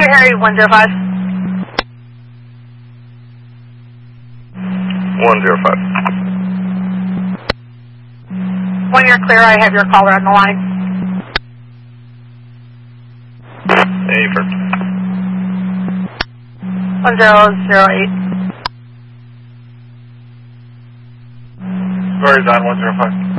Harry 105. 105. When you're clear, I have your caller on the line. Hey, first. 1008. Square is on 105.